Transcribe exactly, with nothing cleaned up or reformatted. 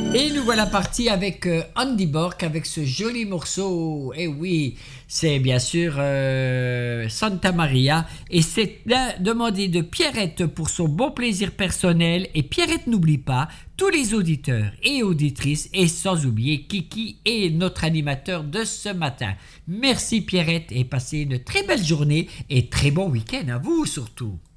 Et nous voilà partis avec euh, Andy Borg avec ce joli morceau. Et oui, c'est bien sûr euh, Santa Maria. Et c'est la demandé de Pierrette pour son bon plaisir personnel. Et Pierrette n'oublie pas tous les auditeurs et auditrices. Et sans oublier Kiki et notre animateur de ce matin. Merci Pierrette et passez une très belle journée et très bon week-end à vous surtout.